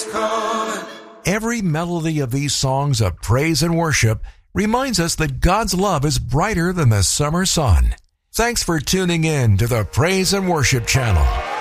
is calling. Every melody of these songs of praise and worship reminds us that God's love is brighter than the summer sun. Thanks for tuning in to the Praise and Worship Channel.